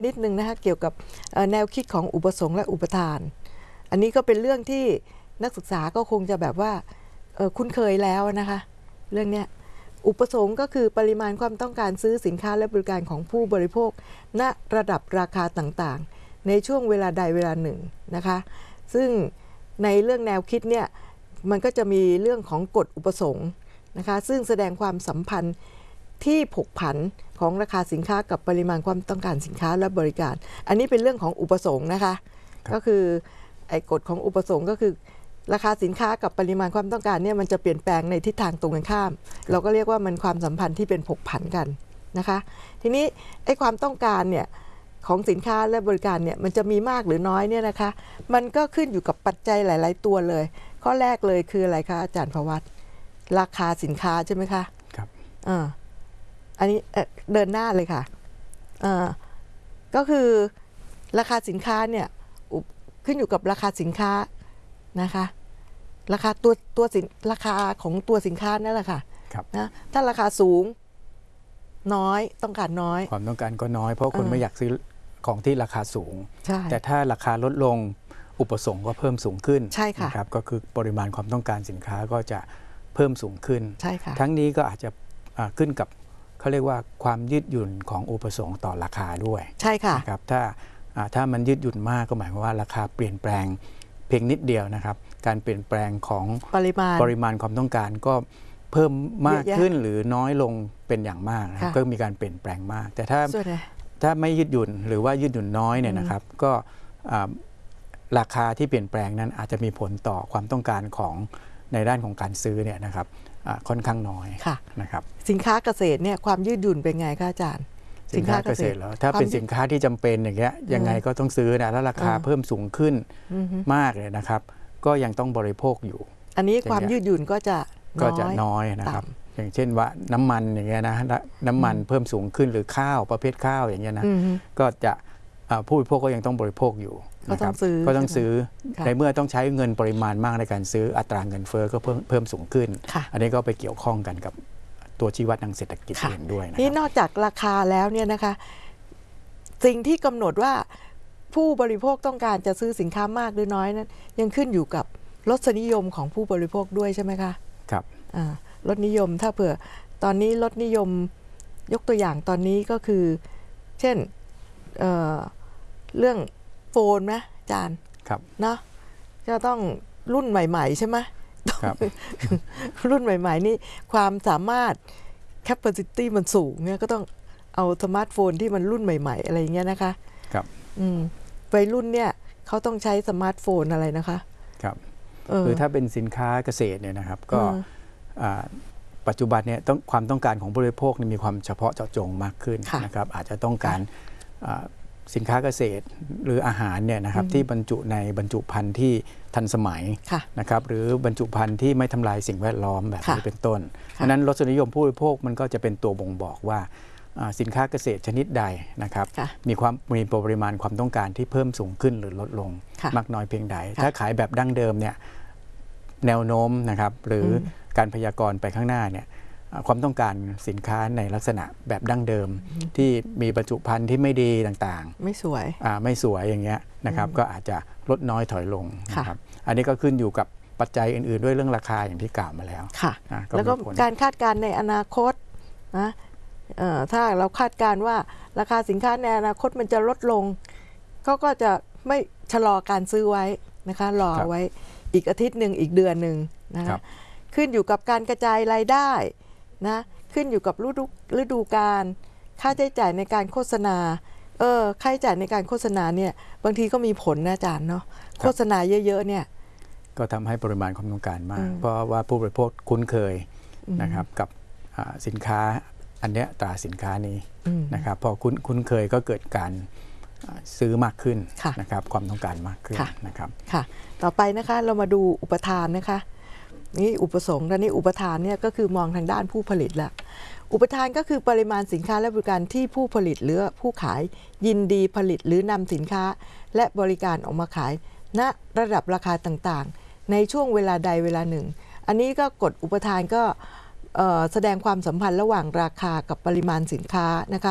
นิดนึงนะคะเกี่ยวกับแนวคิดของอุปสงค์และอุปทานอันนี้ก็เป็นเรื่องที่นักศึกษาก็คงจะแบบว่าคุ้นเคยแล้วนะคะเรื่องเนี้ยอุปสงค์ก็คือปริมาณความต้องการซื้อสินค้าและบริการของผู้บริโภคณระดับราคาต่างๆในช่วงเวลาใดเวลาหนึ่งนะคะซึ่งในเรื่องแนวคิดเนี่ยมันก็จะมีเรื่องของกฎอุปสงค์นะคะซึ่งแสดงความสัมพันธ์ที่ผกผันของราคาสินค้ากับปริมาณความต้องการสินค้าและบริการอันนี้เป็นเรื่องของอุปสงค์นะคะก็คือไอ้กฎของอุปสงค์ก็คือราคาสินค้ากับปริมาณความต้องการเนี่ยมันจะเปลี่ยนแปลงในทิศทางตรงกันข้ามเราก็เรียกว่ามันความสัมพันธ์ที่เป็นผกผันกันนะคะทีนี้ไอ้ความต้องการเนี่ยของสินค้าและบริการเนี่ยมันจะมีมากหรือน้อยเนี่ยนะคะมันก็ขึ้นอยู่กับปัจจัยหลายๆตัวเลยข้อแรกเลยคืออะไรคะอาจารย์ภวัตราคาสินค้าใช่ไหมคะครับอันนี้เดินหน้าเลยค่ะก็คือราคาสินค้าเนี่ยขึ้นอยู่กับราคาสินค้านะคะราคาราคาของตัวสินค้านั่นแหละค่ะนะถ้าราคาสูงน้อยต้องการน้อยความต้องการก็น้อยเพราะคนไม่อยากซื้อของที่ราคาสูงแต่ถ้าราคาลดลงอุปสงค์ก็เพิ่มสูงขึ้นใช่ค่ะนะครับก็คือปริมาณความต้องการสินค้าก็จะเพิ่มสูงขึ้นใช่ค่ะทั้งนี้ก็อาจจะขึ้นกับเขาเรียกว่าความยืดหยุ่นของอุปสงค์ต่อราคาด้วยใช่ค่ะนะครับถ้ามันยืดหยุ่นมากก็หมายความว่าราคาเปลี่ยนแปลงเพียงนิดเดียวนะครับการเปลี่ยนแปลงของปริมาณความต้องการก็เพิ่มมากขึ้นหรือน้อยลงเป็นอย่างมากก็มีการเปลี่ยนแปลงมากแต่ถ้าไม่ยืดหยุ่นหรือว่ายืดหยุ่นน้อยเนี่ยนะครับก็ราคาที่เปลี่ยนแปลงนั้นอาจจะมีผลต่อความต้องการของในด้านของการซื้อเนี่ยนะครับค่อนข้างน้อยนะครับสินค้าเกษตรเนี่ยความยืดหยุ่นเป็นไงคะอาจารย์สินค้าเกษตรแล้วถ้าเป็นสินค้าที่จำเป็นอย่างเงี้ยยังไงก็ต้องซื้อนะแล้วราคาเพิ่มสูงขึ้นมากเลยนะครับก็ยังต้องบริโภคอยู่อันนี้ความยืดหยุ่นก็จะน้อยนะครับอย่างเช่นว่าน้ำมันอย่างเงี้ยนะน้ำมันเพิ่มสูงขึ้นหรือข้าวประเภทข้าวอย่างเงี้ยนะก็จะผู้บริโภคก็ยังต้องบริโภคอยู่นะครับก็ต้องซื้อในเมื่อต้องใช้เงินปริมาณมากในการซื้ออัตราเงินเฟ้อก็เพิ่มสูงขึ้นอันนี้ก็ไปเกี่ยวข้องกันกับตัวชี้วัดทางเศรษฐกิจอื่นด้วยนะนี่นอกจากราคาแล้วเนี่ยนะคะสิ่งที่กำหนดว่าผู้บริโภคต้องการจะซื้อสินค้ามากหรือน้อยนั้นยังขึ้นอยู่กับรสนิยมของผู้บริโภคด้วยใช่ไหมคะครับรสนิยมถ้าเผื่อตอนนี้รสนิยมยกตัวอย่างตอนนี้ก็คือเช่นเรื่องโฟนนะอาจารย์เนาะก็ต้องรุ่นใหม่ๆใช่ไหมรุ่นใหม่ๆนี่ความสามารถ capacity มันสูงเนี่ยก็ต้องเอาสมาร์ทโฟนที่มันรุ่นใหม่ๆอะไรอย่างเงี้ยนะคะครับวัยรุ่นเนี่ยเขาต้องใช้สมาร์ทโฟนอะไรนะคะครับคือถ้าเป็นสินค้าเกษตรเนี่ยนะครับก็ปัจจุบันเนี่ยความต้องการของผู้บริโภคมีความเฉพาะเจาะจงมากขึ้นนะครับอาจจะต้องการสินค้าเกษตรหรืออาหารเนี่ยนะครับที่บรรจุในบรรจุภัณฑ์ที่ทันสมัยนะครับหรือบรรจุภัณฑ์ที่ไม่ทำลายสิ่งแวดล้อมแบบนี้เป็นต้นเพราะนั้นรสนิยมผู้บริโภคมันก็จะเป็นตัวบ่งบอกว่าสินค้าเกษตรชนิดใดนะครับมีปริมาณความต้องการที่เพิ่มสูงขึ้นหรือลดลงมากน้อยเพียงใดถ้าขายแบบดั้งเดิมเนี่ยแนวโน้มนะครับหรือการพยากรณ์ไปข้างหน้าเนี่ยความต้องการสินค้าในลักษณะแบบดั้งเดิมที่มีบรรจุภัณฑ์ที่ไม่ดีต่างๆไม่สวยอย่างเงี้ยนะครับก็อาจจะลดน้อยถอยลงนะครับอันนี้ก็ขึ้นอยู่กับปัจจัยอื่นๆด้วยเรื่องราคาอย่างที่กล่าวมาแล้วแล้วก็การคาดการณ์ในอนาคตนะถ้าเราคาดการณ์ว่าราคาสินค้าในอนาคตมันจะลดลงเขาก็จะไม่ชะลอการซื้อไว้นะคะรอไว้อีกอาทิตย์หนึ่งอีกเดือนหนึ่งนะคะขึ้นอยู่กับการกระจายรายได้นะขึ้นอยู่กับฤดูกาลค่าใช้จ่ายในการโฆษณาค่าใช้จ่ายในการโฆษณาเนี่ยบางทีก็มีผลนะอาจารย์เนาะโฆษณาเยอะๆเนี่ยก็ทำให้ปริมาณความต้องการมากเพราะว่าผู้บริโภคคุ้นเคยนะครับกับสินค้าอันเนี้ยตราสินค้านี้นะครับพอคุ้นเคยก็เกิดการซื้อมากขึ้นนะครับความต้องการมากขึ้นนะครับค่ะต่อไปนะคะเรามาดูอุปทานนะคะนี่อุปสงค์และนี่อุปทานเนี่ยก็คือมองทางด้านผู้ผลิตละอุปทานก็คือปริมาณสินค้าและบริการที่ผู้ผลิตหรือผู้ขายยินดีผลิตหรือนำสินค้าและบริการออกมาขายณระดับราคาต่างๆในช่วงเวลาใดเวลาหนึ่งอันนี้ก็กฎอุปทานก็แสดงความสัมพันธ์ระหว่างราคากับปริมาณสินค้านะคะ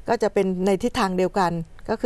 ก็จะเป็นในทิศทางเดียวกันก็คือ